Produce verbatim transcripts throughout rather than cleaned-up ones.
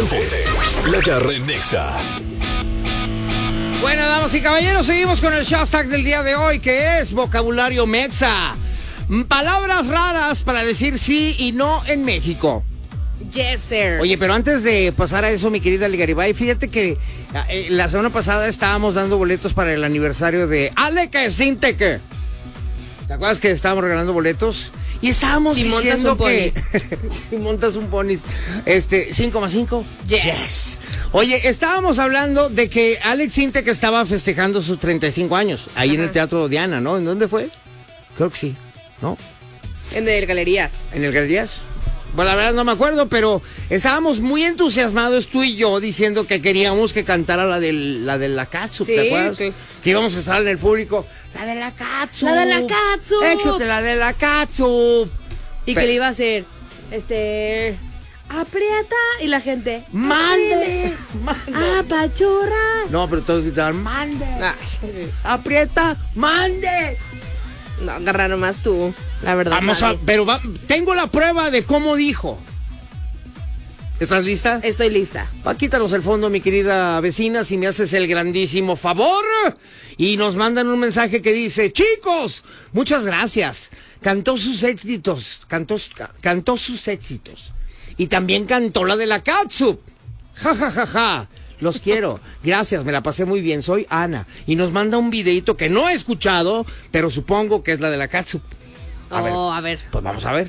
Ponte La Garra en Nexa. Bueno, damas y caballeros, seguimos con el hashtag del día de hoy, que es vocabulario mexa. Palabras raras para decir sí y no en México. Yes, sir. Oye, pero antes de pasar a eso, mi querida Ligaribay, fíjate que eh, la semana pasada estábamos dando boletos para el aniversario de Aleca Sinteque. ¿Te acuerdas que estábamos regalando boletos? Y estábamos si diciendo montas un que si montas un pony, este, cinco más cinco. Yes. Yes. Oye, estábamos hablando de que Alex Sintek estaba festejando sus treinta y cinco años, ahí Ajá. en el Teatro Diana, ¿no? ¿En dónde fue? Creo que sí, ¿no? En el Galerías. ¿En el Galerías? Bueno, la verdad no me acuerdo, pero estábamos muy entusiasmados tú y yo diciendo que queríamos que cantara la de la de la Katsu, sí, ¿te acuerdas? Sí. Que íbamos a estar en el público, la de la Katsu. La de la Katsu. Échate la de la Katsu. Y que le iba a hacer, este, aprieta, y la gente, mande, mande. Apachurra. No, pero todos gritaban, mande. Ay, sí. Aprieta, mande. No, agarra nomás tú, la verdad. Vamos nadie. a, pero va, tengo la prueba de cómo dijo. ¿Estás lista? Estoy lista. Va, quítanos el fondo, mi querida vecina, si me haces el grandísimo favor. Y nos mandan un mensaje que dice, chicos, muchas gracias. Cantó sus éxitos, cantó, cantó sus éxitos. Y también cantó la de la Katsup. Ja, ja, ja, ja. Los quiero. Gracias, me la pasé muy bien. Soy Ana. Y nos manda un videito que no he escuchado, pero supongo que es la de la Katsup. A oh, ver. a ver. Pues vamos a ver.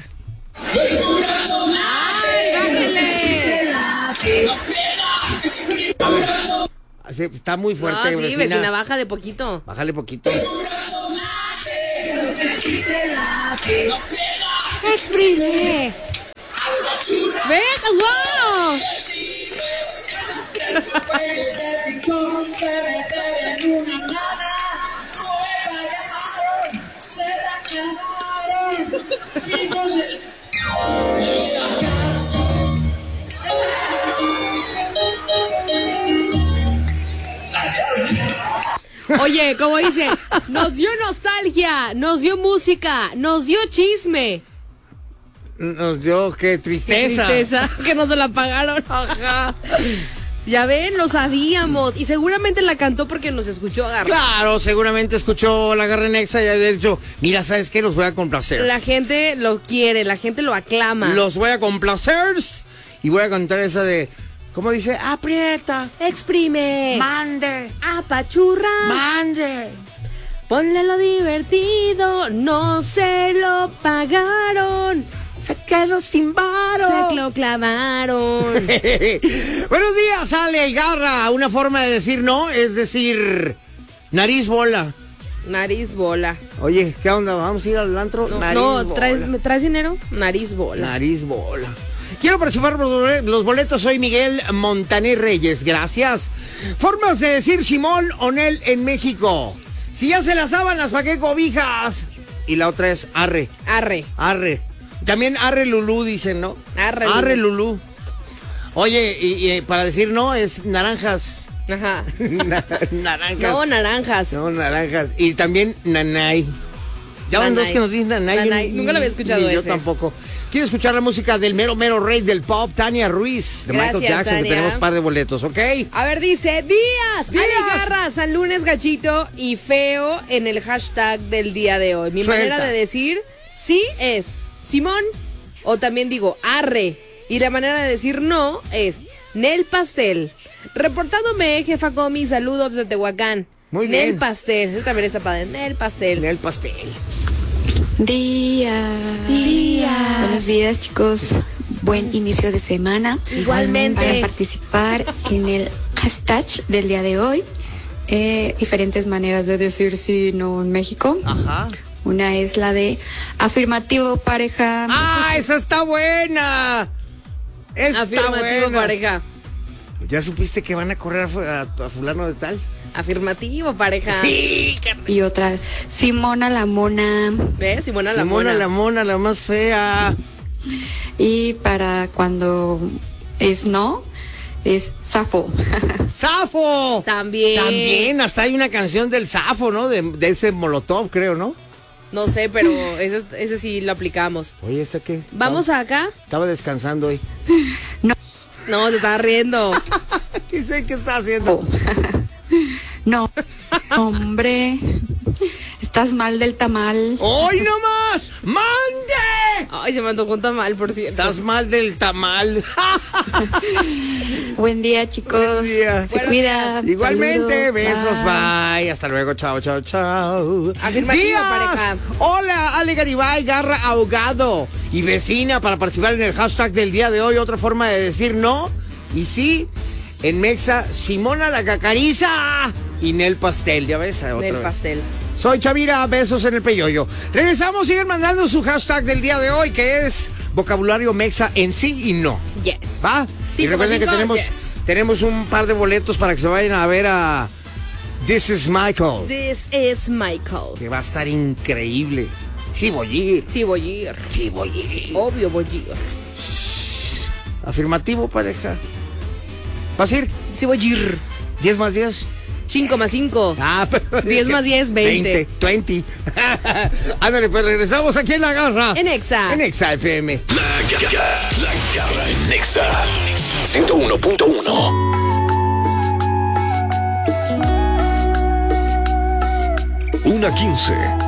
A ver. Está muy fuerte. No, sí, vecina. vecina, bájale poquito. Bájale poquito. Exprime. ¿Ves? ¡Wow! Oye, como dice, nos dio nostalgia, nos dio música, nos dio chisme. Nos dio, qué tristeza. Qué tristeza, que no se la pagaron. Ajá. Ya ven, lo sabíamos. Y seguramente la cantó porque nos escuchó Garra. Claro, seguramente escuchó la Garra en Nexa y había dicho, mira, ¿sabes qué? Los voy a complacer. La gente lo quiere, la gente lo aclama. Los voy a complacer y voy a cantar esa de, ¿cómo dice? Aprieta. Exprime. Mande. Apachurra. Mande. Ponle lo divertido, no se lo pagaron. Se quedó sin varo. Se lo clavaron. Buenos días, Ale y Garra. Una forma de decir no es decir nariz bola. Nariz bola. Oye, ¿qué onda? ¿Vamos a ir al antro? No, nariz no bola. ¿traes, ¿me traes dinero? Nariz bola. Nariz bola. Quiero participar por los boletos. Soy Miguel Montaner Reyes. Gracias. Formas de decir Simón Onel en México. Si ya se las sábanas, ¿para qué cobijas? Y la otra es arre. Arre. Arre. También arre Lulú, dicen, ¿no? Arre, arre Lulú. Oye, y, y para decir no es naranjas. Ajá. Na, naranjas. No, naranjas. No, naranjas. Y también nanay. Ya van dos que nos dicen nanay. Nanay. Nunca lo había escuchado ni ese. Yo tampoco. Quiero escuchar la música del mero mero rey del pop, Tania Ruiz, de Gracias, Michael Jackson, Tania. que tenemos un par de boletos, ¿ok? A ver, dice, días, Días. Ale Garra, San Lunes Gachito y feo en el hashtag del día de hoy. Mi Suelta. manera de decir sí es Simón, o también digo arre. Y la manera de decir no es Nel Pastel. Reportándome, jefa Comi, saludos desde Tehuacán. Muy bien. Nel Pastel, ese también está padre, Nel Pastel. Nel Pastel. Días. Días. Buenos días, chicos. Buen inicio de semana. Igualmente. Para participar en el hashtag del día de hoy, eh, diferentes maneras de decir sí, no en México. Ajá. Una es la de afirmativo, pareja. ¡Ah, esa está buena! Esa Afirmativo, está buena. pareja. ¿Ya supiste que van a correr a, a, a fulano de tal? Afirmativo, pareja. Sí, Y otra, Simona la mona. ¿Ves? Simona la Simona mona. la mona, la más fea. Y para cuando es no, es Safo. ¡Safo! También. También, hasta hay una canción del Safo, ¿no? De, de ese Molotov, creo, ¿no? No sé, pero ese, ese sí lo aplicamos. Oye, ¿esta qué? ¿Vamos Estaba- acá? Estaba descansando hoy. No. No, te estaba riendo. ¿Qué sé qué está haciendo? Oh. No, hombre, estás mal del tamal. ¡Hoy no más! ¡Mande! Ay, se me antojó un tamal, por cierto. Estás mal del tamal. Buen día, chicos. Buen día. Se cuida. Igualmente, Saludos. besos, Bye. bye. Hasta luego, chao, chao, chao. Afirmativo, Díaz. pareja. Hola, Ale Garibay, Garra Ahogado y vecina para participar en el hashtag del día de hoy. Otra forma de decir no y sí. En Mexa, Simona la Cacariza y Nel Pastel. Ya ves, otra Del vez. pastel. Soy Chavira, besos en el peyoyo. Regresamos, siguen mandando su hashtag del día de hoy, que es vocabulario Mexa en sí y no. Yes. ¿Va? Y recuerden que cinco, tenemos, yes. tenemos un par de boletos para que se vayan a ver a This is Michael, This is Michael. que va a estar increíble. Sí, voy a ir. Sí, voy a ir. Sí, voy a ir. Obvio, voy a ir. Afirmativo, pareja. ¿Vas a ir? Sí, voy a ir. ¿diez más diez? cinco más cinco. Ah, pero... diez más diez, veinte. veinte. Ándale, pues regresamos aquí en La Garra. En Exa. En Exa F M. La Garra, la Garra en Nexa ciento uno punto uno. Una quince.